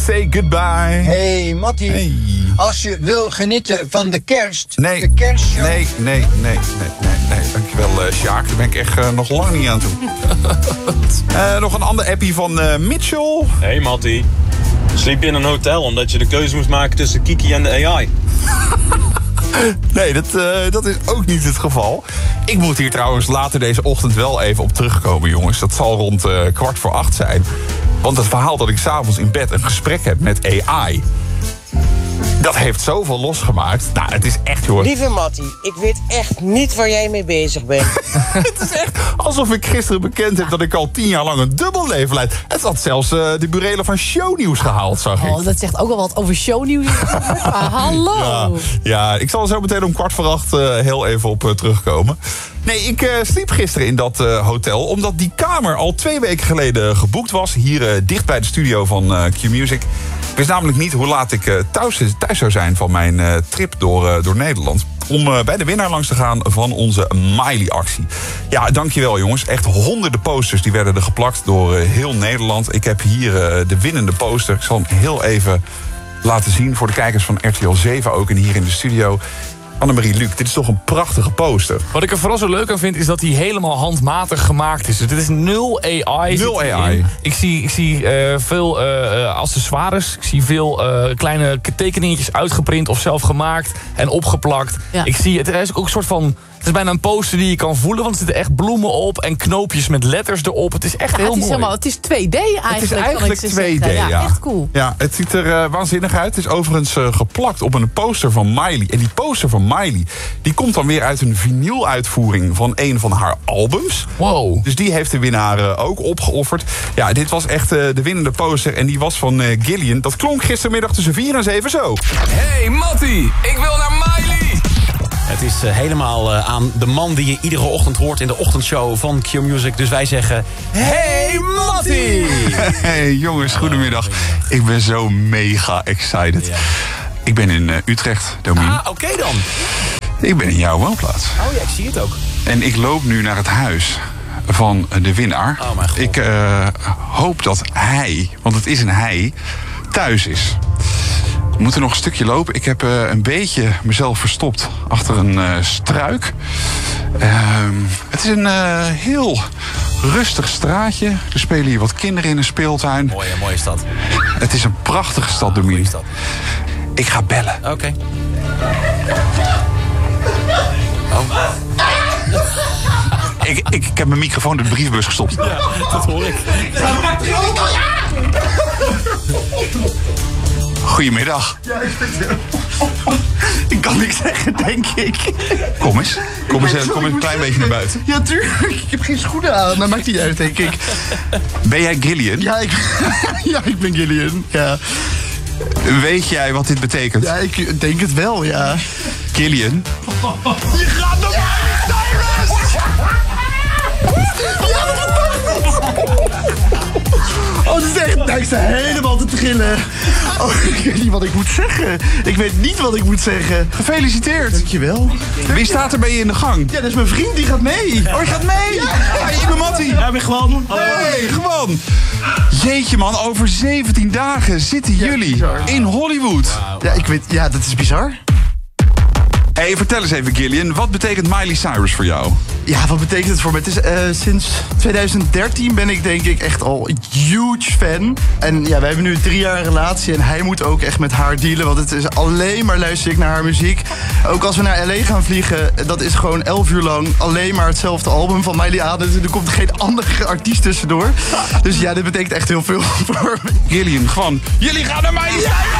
Say goodbye. Hey, Mattie. Hey. Als je wil genieten van de kerst. Nee, de kerstshow. nee. Dankjewel, Sjaak. Daar ben ik echt nog lang niet aan toe. Nog een ander appie van Mitchell. Hey Mattie. Sliep je in een hotel omdat je de keuze moest maken tussen Kiki en de AI? Nee, dat is ook niet het geval. Ik moet hier trouwens later deze ochtend wel even op terugkomen, jongens. Dat zal rond 7:15 zijn. Want het verhaal dat ik 's avonds in bed een gesprek heb met AI... dat heeft zoveel losgemaakt. Nou, het is echt, jongens. Lieve Mattie, ik weet echt niet waar jij mee bezig bent. Het is echt alsof ik gisteren bekend heb dat ik al 10 jaar lang een dubbelleven leid. Het had zelfs de burelen van shownieuws gehaald, zag ik. Oh, dat zegt ook wel wat over shownieuws. Hallo. Ja, ik zal er zo meteen om 7:15 heel even op terugkomen. Nee, ik sliep gisteren in dat hotel... omdat die kamer al 2 weken geleden geboekt was. Hier dicht bij de studio van Q-Music. Ik wist namelijk niet hoe laat ik thuis zou zijn van mijn trip door Nederland. Om bij de winnaar langs te gaan van onze Miley-actie. Ja, dankjewel jongens. Echt honderden posters die werden er geplakt door heel Nederland. Ik heb hier de winnende poster. Ik zal hem heel even laten zien voor de kijkers van RTL 7 ook. En hier in de studio. Annemarie Luc, dit is toch een prachtige poster. Wat ik er vooral zo leuk aan vind, is dat hij helemaal handmatig gemaakt is. Dus dit is 0 AI. 0 AI. Ik zie veel accessoires. Ik zie veel kleine tekeningetjes uitgeprint of zelf gemaakt en opgeplakt. Ja. Ik zie, het is ook een soort van... Het is bijna een poster die je kan voelen, want er zitten echt bloemen op en knoopjes met letters erop. Het is echt heel mooi. Het is 2D eigenlijk. Het is eigenlijk 2D, ja. Echt cool. Ja, het ziet er waanzinnig uit. Het is overigens geplakt op een poster van Miley. En die poster van Miley, die komt dan weer uit een vinyl-uitvoering van een van haar albums. Wow. Dus die heeft de winnaar ook opgeofferd. Ja, dit was echt de winnende poster en die was van Gillian. Dat klonk gistermiddag tussen 4 en 7 zo. Hey Mattie, ik wil naar Miley! Het is helemaal aan de man die je iedere ochtend hoort in de ochtendshow van Q-Music. Dus wij zeggen, hey Mattie! Hey jongens, goedemiddag. Ik ben zo mega excited. Ja. Ik ben in Utrecht, Domien. Ah, oké dan. Ik ben in jouw woonplaats. Oh ja, ik zie het ook. En ik loop nu naar het huis van de winnaar. Oh mijn god. Ik hoop dat hij, want het is een hij, thuis is. We moeten nog een stukje lopen. Ik heb een beetje mezelf verstopt achter een struik. Het is een heel rustig straatje. Er spelen hier wat kinderen in een speeltuin. Mooie stad. Het is een prachtige stad, Domien. Ik ga bellen. Oké. Ik heb mijn microfoon in de brievenbus gestopt. Ja, dat hoor ik. Goedemiddag. Ja, ik kan niks zeggen, denk ik. Kom eens een klein beetje naar buiten. Ja, tuurlijk. Ik heb geen schoenen aan. Dat maakt niet uit, denk ik. Ben jij Gillian? Ja, ik ben Gillian. Ja. Weet jij wat dit betekent? Ja, ik denk het wel, ja. Gillian? Je gaat naar Cyrus! Ja, oh, dat is echt... Nou, ik sta helemaal te trillen. Oh, ik weet niet wat ik moet zeggen. Ik weet niet wat ik moet zeggen. Gefeliciteerd. Dankjewel. Wie staat er bij je in de gang? Ja, dat is mijn vriend, die gaat mee. Oh, je gaat mee? Ja. Hey, ik ben Mattie. Ja, ik ben gewoon. Hey, gewoon. Jeetje man, over 17 dagen zitten jullie in Hollywood. Wow. Ja, ik weet... Ja, dat is bizar. Hey, vertel eens even, Gillian. Wat betekent Miley Cyrus voor jou? Ja, wat betekent het voor me? Het is, sinds 2013 ben ik denk ik echt al huge fan. En ja, we hebben nu 3 jaar een relatie en hij moet ook echt met haar dealen. Want het is alleen maar luister ik naar haar muziek. Ook als we naar LA gaan vliegen, dat is gewoon 11 uur lang alleen maar hetzelfde album van Miley aan. Dus er komt geen andere artiest tussendoor. Dus ja, dit betekent echt heel veel voor me. Gillian, gewoon, jullie gaan naar Miley Cyrus!